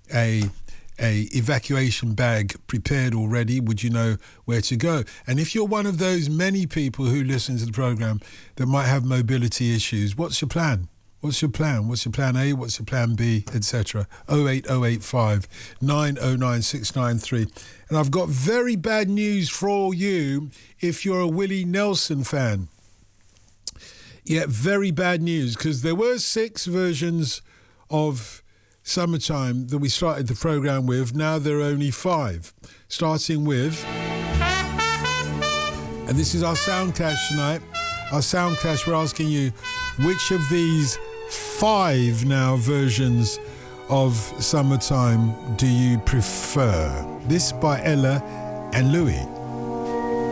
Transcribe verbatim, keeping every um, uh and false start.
a a evacuation bag prepared already? Would you know where to go? And if you're one of those many people who listen to the program that might have mobility issues, what's your plan? What's your plan? What's your plan A? What's your plan B, et cetera? oh eight oh eight five nine oh nine six nine three. And I've got very bad news for all you if you're a Willie Nelson fan. Yeah, very bad news, because there were six versions of Summertime that we started the program with. Now there are only five, starting with, and this is our sound clash tonight. Our sound clash, we're asking you, which of these five now versions of Summertime do you prefer? This by Ella and Louis.